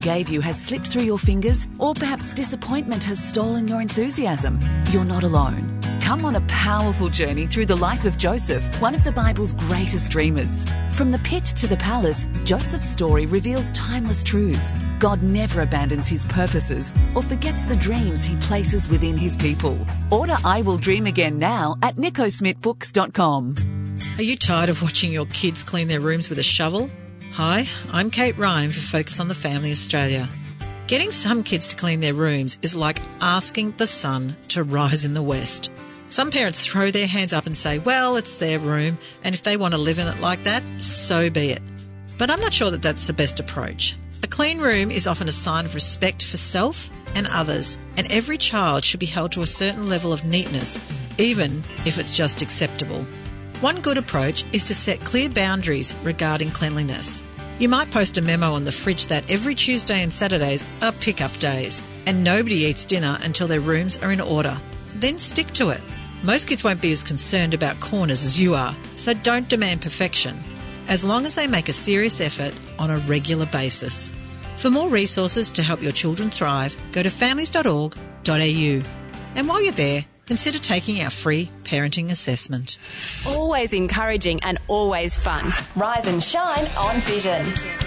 gave you has slipped through your fingers, or perhaps disappointment has stolen your enthusiasm, you're not alone. Come on a powerful journey through the life of Joseph, one of the Bible's greatest dreamers. From the pit to the palace, Joseph's story reveals timeless truths. God never abandons his purposes or forgets the dreams he places within his people. Order I Will Dream Again now at nicosmithbooks.com. Are you tired of watching your kids clean their rooms with a shovel? Hi, I'm Kate Ryan for Focus on the Family Australia. Getting some kids to clean their rooms is like asking the sun to rise in the west. Some parents throw their hands up and say, well, it's their room, and if they want to live in it like that, so be it. But I'm not sure that that's the best approach. A clean room is often a sign of respect for self and others, and every child should be held to a certain level of neatness, even if it's just acceptable. One good approach is to set clear boundaries regarding cleanliness. You might post a memo on the fridge that every Tuesday and Saturdays are pick-up days, and nobody eats dinner until their rooms are in order. Then stick to it. Most kids won't be as concerned about corners as you are, so don't demand perfection, as long as they make a serious effort on a regular basis. For more resources to help your children thrive, go to families.org.au. And while you're there, consider taking our free parenting assessment. Always encouraging and always fun. Rise and shine on Vision.